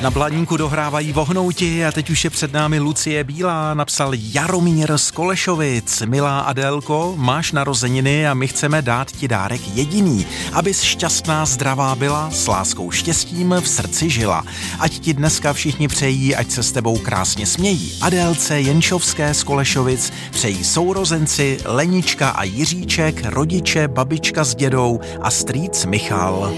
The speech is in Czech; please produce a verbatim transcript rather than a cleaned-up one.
Na Blaníku dohrávají vohnouti a teď už je před námi Lucie Bílá, napsal Jaromír z Kolešovic. Milá Adélko, máš narozeniny a my chceme dát ti dárek jediný, abys šťastná, zdravá byla, s láskou štěstím v srdci žila. Ať ti dneska všichni přejí, ať se s tebou krásně smějí. Adélce Jenčovské z Kolešovic přejí sourozenci Lenička a Jiříček, rodiče, babička s dědou a strýc Michal.